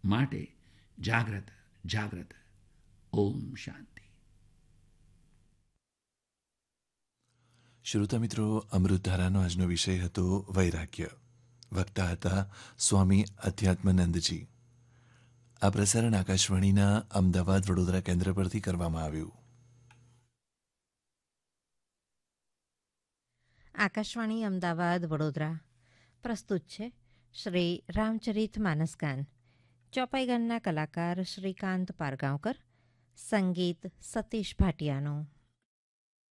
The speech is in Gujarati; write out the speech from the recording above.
માટે જાગ્રત જાગ્રત. ઓમ શાંતિ. શ્રોતા મિત્રો, અમૃતધારાનો આજનો વિષય હતો વૈરાગ્ય. વક્તા હતા સ્વામી અધ્યાત્માનંદજી. આ પ્રસારણ આકાશવાણીના અમદાવાદ વડોદરા કેન્દ્ર પરથી કરવામાં આવ્યું. આકાશવાણી અમદાવાદ વડોદરા પ્રસ્તુત છે શ્રી રામચરિત માનસગાન. ચોપાઈગાનના કલાકાર શ્રીકાંત પારગાંવકર, સંગીત સતીશ ભાટિયાનું.